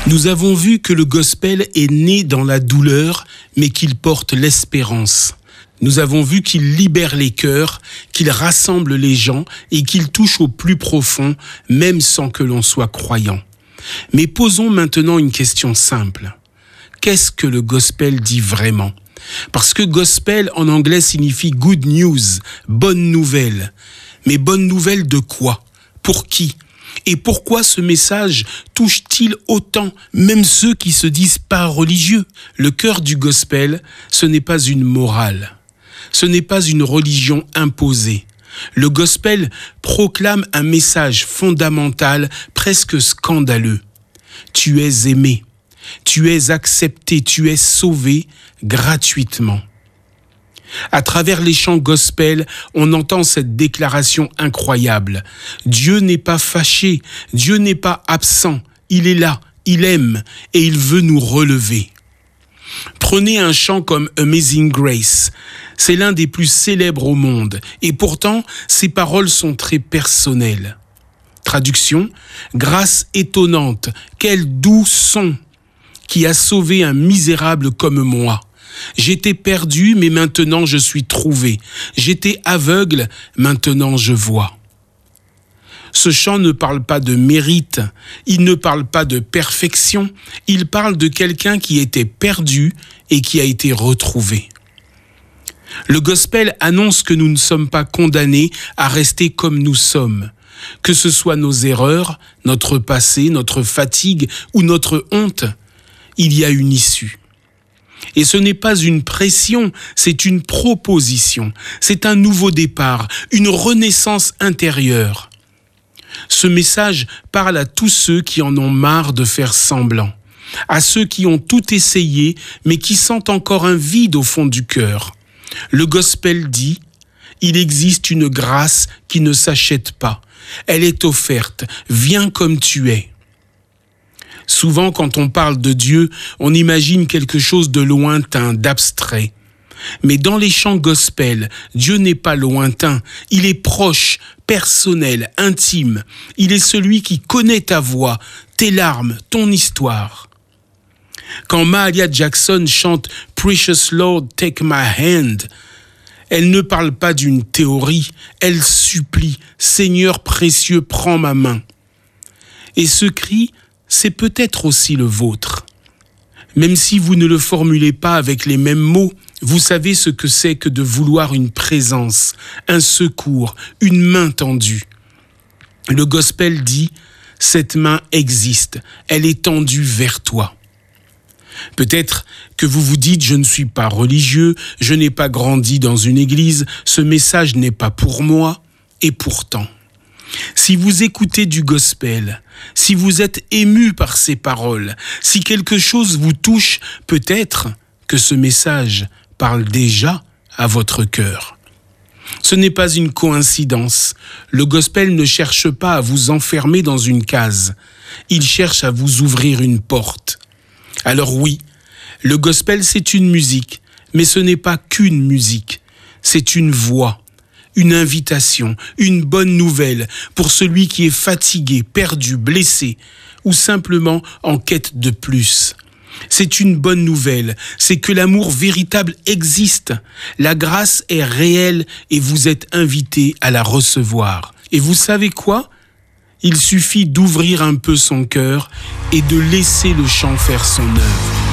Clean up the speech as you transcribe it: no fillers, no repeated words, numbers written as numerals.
Nous avons vu que le gospel est né dans la douleur, mais qu'il porte l'espérance. Nous avons vu qu'il libère les cœurs, qu'il rassemble les gens et qu'il touche au plus profond, même sans que l'on soit croyant. Mais posons maintenant une question simple. Qu'est-ce que le gospel dit vraiment ? Parce que gospel en anglais signifie good news, bonne nouvelle. Mais bonne nouvelle de quoi ? Pour qui ? Et pourquoi ce message touche-t-il autant, même ceux qui se disent pas religieux ? Le cœur du gospel, ce n'est pas une morale. Ce n'est pas une religion imposée. Le gospel proclame un message fondamental, presque scandaleux. Tu es aimé, tu es accepté, tu es sauvé gratuitement. À travers les chants gospel, on entend cette déclaration incroyable. Dieu n'est pas fâché, Dieu n'est pas absent, il est là, il aime et il veut nous relever. Prenez un chant comme Amazing Grace. C'est l'un des plus célèbres au monde et pourtant, ses paroles sont très personnelles. Traduction, grâce étonnante, quel doux son qui a sauvé un misérable comme moi. J'étais perdu, mais maintenant je suis trouvé. J'étais aveugle, maintenant je vois. Ce chant ne parle pas de mérite, il ne parle pas de perfection, il parle de quelqu'un qui était perdu et qui a été retrouvé. Le gospel annonce que nous ne sommes pas condamnés à rester comme nous sommes. Que ce soit nos erreurs, notre passé, notre fatigue ou notre honte, il y a une issue. Et ce n'est pas une pression, c'est une proposition. C'est un nouveau départ, une renaissance intérieure. Ce message parle à tous ceux qui en ont marre de faire semblant, à ceux qui ont tout essayé, mais qui sentent encore un vide au fond du cœur. Le gospel dit, il existe une grâce qui ne s'achète pas. Elle est offerte, viens comme tu es. Souvent, quand on parle de Dieu, on imagine quelque chose de lointain, d'abstrait. Mais dans les chants gospel, Dieu n'est pas lointain, il est proche, personnel, intime. Il est celui qui connaît ta voix, tes larmes, ton histoire. Quand Mahalia Jackson chante « Precious Lord, take my hand », elle ne parle pas d'une théorie, elle supplie « Seigneur précieux, prends ma main ». Et ce cri, c'est peut-être aussi le vôtre. Même si vous ne le formulez pas avec les mêmes mots, vous savez ce que c'est que de vouloir une présence, un secours, une main tendue. Le gospel dit, cette main existe, elle est tendue vers toi. Peut-être que vous vous dites, je ne suis pas religieux, je n'ai pas grandi dans une église, ce message n'est pas pour moi, et pourtant. Si vous écoutez du gospel, si vous êtes ému par ces paroles, si quelque chose vous touche, peut-être que ce message parle déjà à votre cœur. Ce n'est pas une coïncidence. Le gospel ne cherche pas à vous enfermer dans une case. Il cherche à vous ouvrir une porte. Alors oui, le gospel c'est une musique, mais ce n'est pas qu'une musique. C'est une voix. Une invitation, une bonne nouvelle pour celui qui est fatigué, perdu, blessé ou simplement en quête de plus. C'est une bonne nouvelle, c'est que l'amour véritable existe. La grâce est réelle et vous êtes invité à la recevoir. Et vous savez quoi ? Il suffit d'ouvrir un peu son cœur et de laisser le chant faire son œuvre.